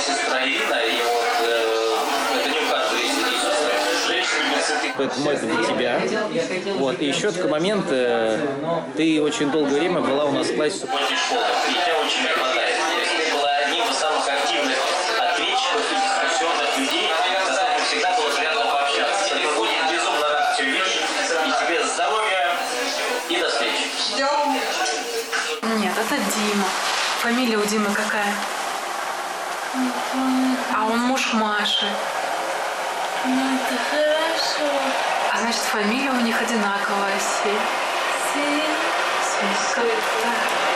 сестра Ирина, и вот это не у каждого есть сестры. Женщины без цветы. Поэтому это для тебя. Вот. И еще такой момент, ты очень долгое время была у нас в классе. После школы. И тебя очень не хватает. Ты была одним из самых активных ответчиков и дискуссионных людей, с которыми всегда было приятно пообщаться. Поэтому будем безумно рад тебя видеть. И тебе здоровья и до встречи. Ждем. Нет, это Дима. Фамилия у Димы какая? А он муж Маши. Ну, это хорошо. А значит, фамилия у них одинаковая. Свет. Свет. Свет.